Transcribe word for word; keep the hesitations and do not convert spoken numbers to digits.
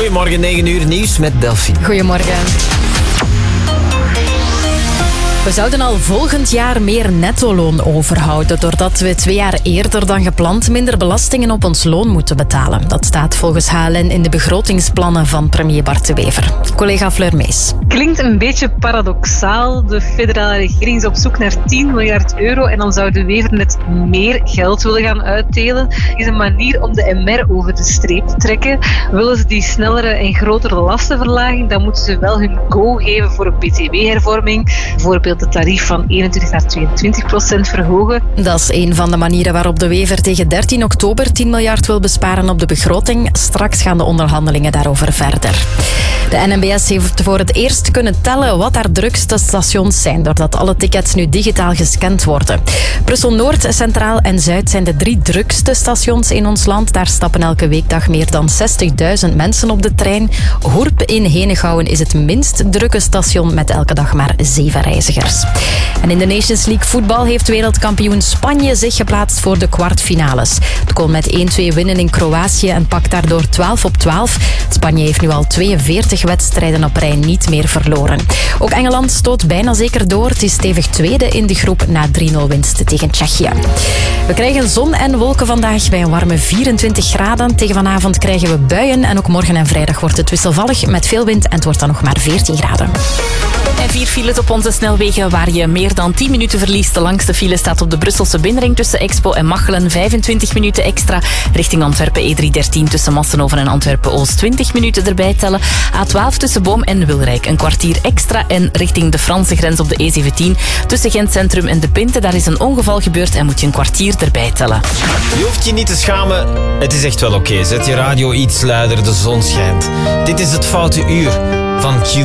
Goedemorgen, negen uur nieuws met Delphine. Goedemorgen. We zouden al volgend jaar meer nettoloon overhouden, doordat we twee jaar eerder dan gepland minder belastingen op ons loon moeten betalen. Dat staat volgens H L N in de begrotingsplannen van premier Bart De Wever. Collega Fleur Mees. Klinkt een beetje paradoxaal. De federale regering is op zoek naar tien miljard euro en dan zou De Wever net meer geld willen gaan uitdelen. Het is een manier om de M R over de streep te trekken. Willen ze die snellere en grotere lastenverlaging, dan moeten ze wel hun go geven voor een B T W-hervorming. Bijvoorbeeld het tarief van eenentwintig naar tweeëntwintig procent verhogen. Dat is een van de manieren waarop De Wever tegen dertien oktober tien miljard wil besparen op de begroting. Straks gaan de onderhandelingen daarover verder. De N M B S heeft voor het eerst kunnen tellen wat haar drukste stations zijn, doordat alle tickets nu digitaal gescand worden. Brussel-Noord, Centraal en Zuid zijn de drie drukste stations in ons land. Daar stappen elke weekdag meer dan zestigduizend mensen op de trein. Hoerp in Henegouwen is het minst drukke station met elke dag maar zeven reizigers. En in de Nations League voetbal heeft wereldkampioen Spanje zich geplaatst voor de kwartfinales. Het kon met één-twee winnen in Kroatië en pakt daardoor twaalf op twaalf. Spanje heeft nu al tweeënveertig wedstrijden op rij niet meer verloren. Ook Engeland stoot bijna zeker door. Het is stevig tweede in de groep na drie nul winst tegen Tsjechië. We krijgen zon en wolken vandaag bij een warme vierentwintig graden. Tegen vanavond krijgen we buien en ook morgen en vrijdag wordt het wisselvallig met veel wind en het wordt dan nog maar veertien graden. En vier files op onze snelwegen waar je meer dan tien minuten verliest. De langste file staat op de Brusselse binnenring tussen Expo en Machelen. vijfentwintig minuten extra. Richting Antwerpen E driehonderddertien tussen Massenhoven en Antwerpen-Oost. twintig minuten erbij tellen. A twaalf tussen Boom en Wilrijk. Een kwartier extra. En richting de Franse grens op de E zeventien. Tussen Gent Centrum en De Pinte. Daar is een ongeval gebeurd en moet je een kwartier erbij tellen. Je hoeft je niet te schamen. Het is echt wel oké. Zet je radio iets luider, de zon schijnt. Dit is het Foute Uur van Q.